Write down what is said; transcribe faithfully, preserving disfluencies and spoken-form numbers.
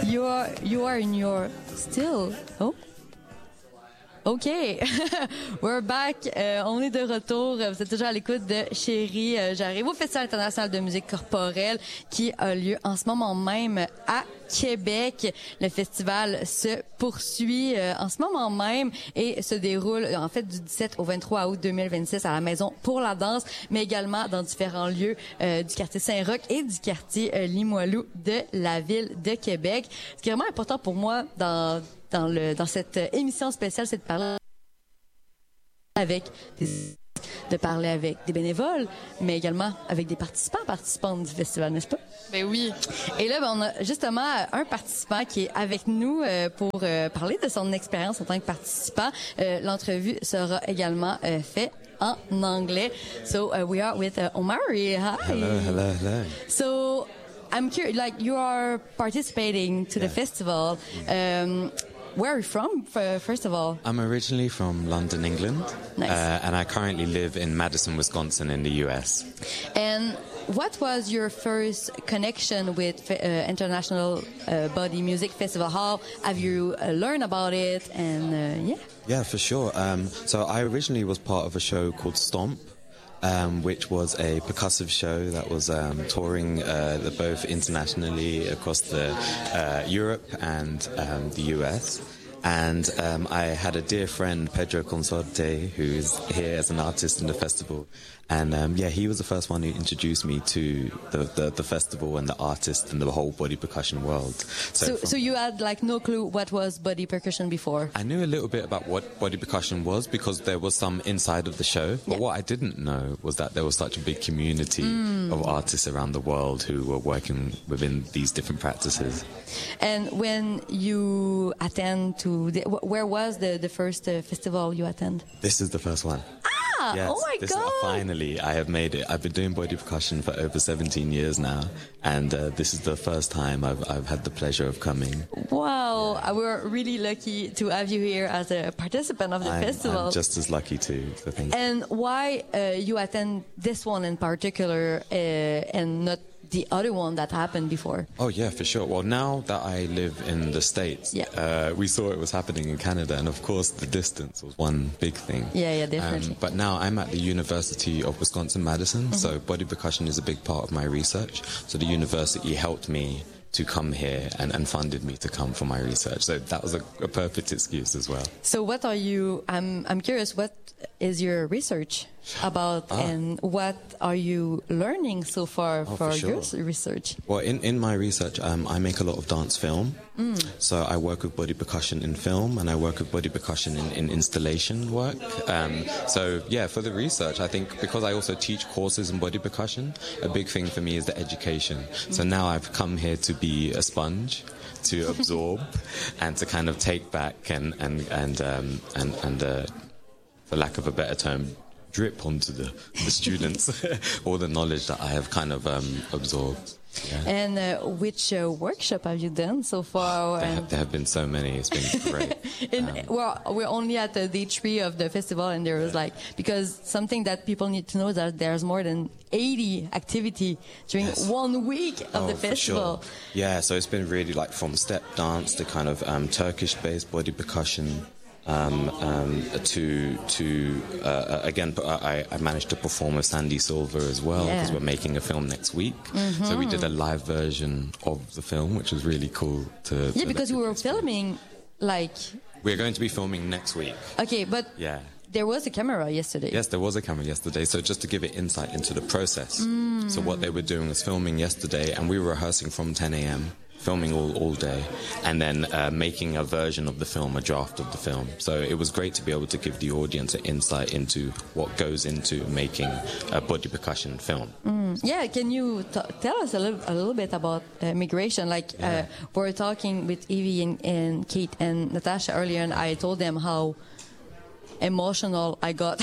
you are you are in your still. Oh. OK. We're back. Euh, on est de retour. Vous êtes toujours à l'écoute de Chérie. Euh, J'arrive au Festival international de musique corporelle qui a lieu en ce moment même à Québec. Le festival se poursuit euh, en ce moment même et se déroule en fait du dix-sept au vingt-trois août deux mille vingt-six à la Maison pour la danse, mais également dans différents lieux euh, du quartier Saint-Roch et du quartier euh, Limoilou de la ville de Québec. Ce qui est vraiment important pour moi dans dans le dans cette émission spéciale, c'est de parler avec des de parler avec des bénévoles, mais également avec des participants, participantes du festival, n'est-ce pas? Ben oui. Et là, ben, on a justement un participant qui est avec nous euh, pour euh, parler de son expérience en tant que participant. Euh, l'entrevue sera également euh, faite en anglais. So uh, we are with uh, Omari. Hi. Hello, hello, hello. So I'm curious, like you are participating to the festival. Um, Where are you from, first of all? I'm originally from London, England. Nice. Uh, and I currently live in Madison, Wisconsin in the U S. And what was your first connection with uh, International uh, Body Music Festival? How have you uh, learned about it? And uh, yeah. Yeah, for sure. Um, so I originally was part of a show called Stomp. Um, which was a percussive show that was um, touring uh, the, both internationally across the uh, Europe and um, the U S. And um, I had a dear friend, Pedro Consorte, who is here as an artist in the festival. And um, yeah, he was the first one who introduced me to the, the, the festival and the artist and the whole body percussion world. So, so, so you had like no clue what was body percussion before? I knew a little bit about what body percussion was because there was some inside of the show. But yeah. What I didn't know was that there was such a big community mm. of artists around the world who were working within these different practices. And when you attend to, the, where was the, the first uh, festival you attend? This is the first one. Ah, yes, oh my this, God. Finally, I have made it. I've been doing body percussion for over seventeen years now, and uh, this is the first time I've, I've had the pleasure of coming. Wow, we're really lucky to have you here as a participant of the I'm, festival. I'm just as lucky too. So thank you. And why uh, you attend this one in particular uh, and not the other one that happened before? Oh yeah, for sure. Well, now that I live in the States, yeah. uh, we saw it was happening in Canada, and of course the distance was one big thing. Yeah, yeah, definitely. Um, but now I'm at the University of Wisconsin-Madison, mm-hmm. so body percussion is a big part of my research. So the university helped me to come here and, and funded me to come for my research. So that was a, a perfect excuse as well. So what are you, I'm, I'm curious, what is your research about ah. and what are you learning so far oh, for, for sure. your research? Well, in, in my research, um, I make a lot of dance film. Mm. So I work with body percussion in film and I work with body percussion in, in installation work. Um, so yeah, for the research, I think because I also teach courses in body percussion, a big thing for me is the education. Mm. So now I've come here to be a sponge, to absorb and to kind of take back and, and, and, um, and, and uh, for lack of a better term, drip onto the, the students all the knowledge that I have kind of um, absorbed. Yeah. And uh, which uh, workshop have you done so far? There, have, there have been so many. It's been great. in, um, well, we're only at the day three of the festival, and there was like, because something that people need to know is that there's more than eighty activity during yes. one week of oh, the festival. For sure. Yeah, so it's been really like from step dance to kind of um, Turkish-based body percussion. Um, um, to to uh, again, I, I managed to perform with Sandy Silver as well because yeah. we're making a film next week. Mm-hmm. So we did a live version of the film, which was really cool to. Yeah, to because we were filming, like. We're going to be filming next week. Okay, but. Yeah. There was a camera yesterday. Yes, there was a camera yesterday. So just to give it insight into the process. Mm. So what they were doing was filming yesterday, and we were rehearsing from ten a.m. filming all, all day, and then uh, making a version of the film, a draft of the film. So it was great to be able to give the audience an insight into what goes into making a body percussion film. Mm. Yeah, can you t- tell us a little, a little bit about uh, migration? Like, yeah. uh, we were talking with Evie and, and Kate and Natasha earlier, and I told them how emotional I got